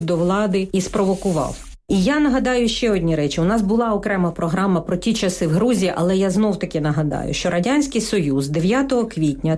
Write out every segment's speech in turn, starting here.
до влади і спровокував. І я нагадаю ще одні речі. У нас була окрема програма про ті часи в Грузії, але я знов-таки нагадаю, що Радянський Союз 9 квітня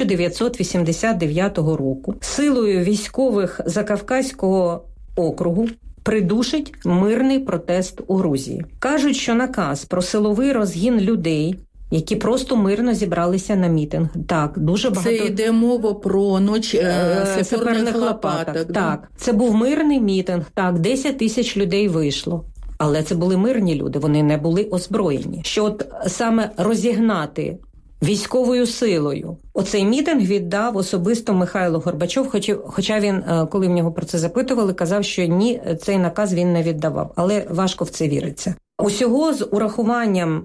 1989 року силою військових Закавказького округу придушить мирний протест у Грузії. Кажуть, що наказ про силовий розгін людей, які просто мирно зібралися на мітинг. Так, дуже багато... Це йде мова про ніч саперних лопаток. Так, це був мирний мітинг. Так, 10 тисяч людей вийшло. Але це були мирні люди, вони не були озброєні. Що от саме розігнати військовою силою оцей мітинг віддав особисто Михайло Горбачов, хоча він, коли в нього про це запитували, казав, що ні, цей наказ він не віддавав. Але важко в це віриться. Усього з урахуванням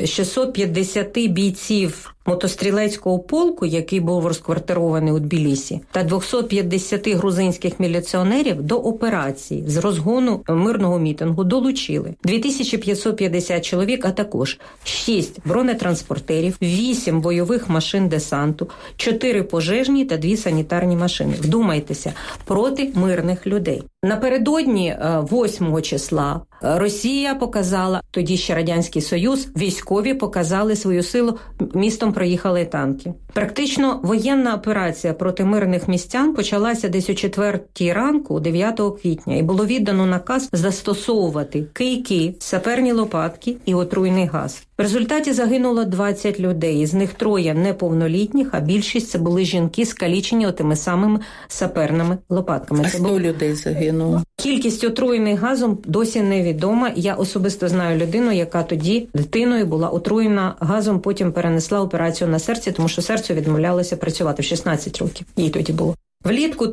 650 бійців мотострілецького полку, який був розквартирований у Тбілісі, та 250 грузинських міліціонерів до операції з розгону мирного мітингу долучили 2550 чоловік, а також 6 бронетранспортерів, 8 бойових машин десанту, 4 пожежні та 2 санітарні машини. Вдумайтеся, проти мирних людей. Напередодні 8 числа Росія показала, тоді ще Радянський Союз, військові показали свою силу, містом проїхали танки. Практично воєнна операція проти мирних містян почалася десь о 4-й ранку, 9 квітня, і було віддано наказ застосовувати кийки, саперні лопатки і отруйний газ. В результаті загинуло 20 людей, із них 3 неповнолітніх, а більшість це були жінки, скалічені отими самими саперними лопатками. А 100 людей загинуло. Кількість отруєних газом досі невідома. Я особисто знаю людину, яка тоді дитиною була отруєна газом, потім перенесла операцію на серці, тому що серце відмовлялося працювати в 16 років. Їй тоді було. Влітку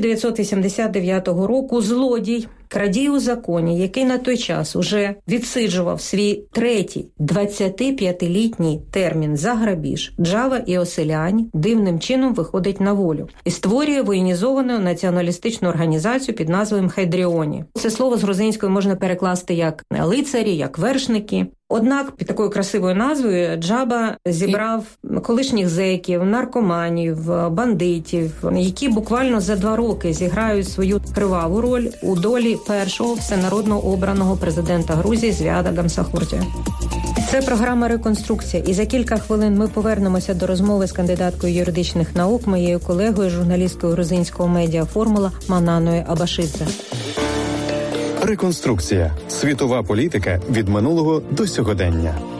1989 року злодій, крадій у законі, який на той час уже відсиджував свій 3-й 25-літній термін за грабіж, Джава Іосилянь дивним чином виходить на волю і створює воєнізовану націоналістичну організацію під назвою Хайдріоні. Це слово з грузинської можна перекласти як лицарі, як вершники. Однак під такою красивою назвою Джаба зібрав колишніх зеків, наркоманів, бандитів, які буквально за 2 роки зіграють свою криваву роль у долі першого всенародно обраного президента Грузії Звіада Гамсахурдія. Це програма «Реконструкція», і за кілька хвилин ми повернемося до розмови з кандидаткою юридичних наук, моєю колегою, журналісткою грузинського медіа «Формула» Мананою Абашидзе. Реконструкція. Світова політика від минулого до сьогодення.